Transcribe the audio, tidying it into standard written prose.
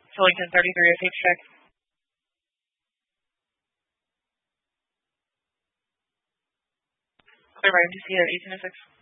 Killington 33, SH check. Clear by MTC at 1806.